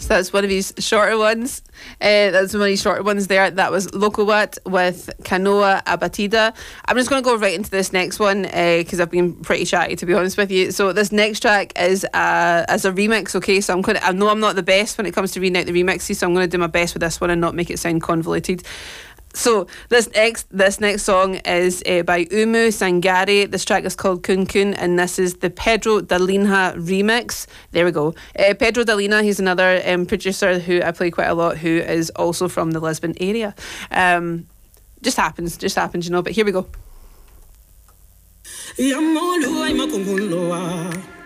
that's one of his shorter ones. That's one of his shorter ones there. That was Lokowat with Kanoa Abatida. I'm just going to go right into this next one because I've been pretty chatty, to be honest with you. So this next track is as a remix, okay? So I know I'm not the best when it comes to reading out the remixes, so I'm going to do my best with this one and not make it sound convoluted. So this next song is by Umu Sangare. This track is called Kun Kun, and this is the Pedro Dalinha remix. There we go. Pedro Dalinha, he's another producer who I play quite a lot, who is also from the Lisbon area. Just happens, you know. But here we go.